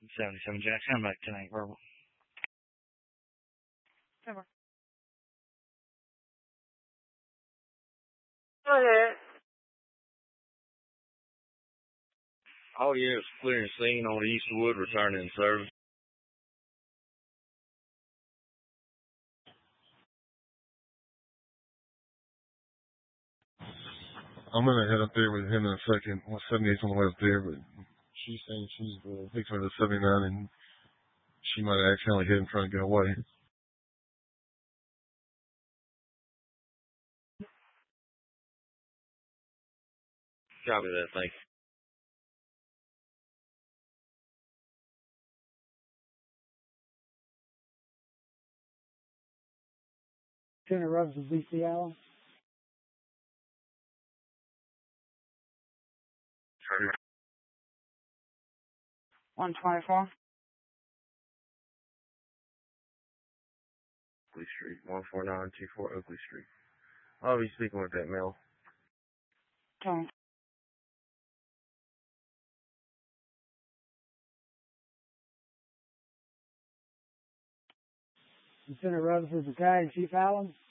77 Jack. Sound back tonight, verbal. Go ahead. Oh, yeah, it's clearing scene on Eastwood, returning in service. I'm going to head up there with him in a second. 78's on the way up there, but she's saying she's fixing to 79, and she might have accidentally hit him trying to get away. Copy that, thank you. Lieutenant Rogers, D.C. Allen. 124. Oakley Street, 14924 Oakley Street. I'll be speaking with that male. Tony. Lieutenant Rogers, Battalion Chief Allen.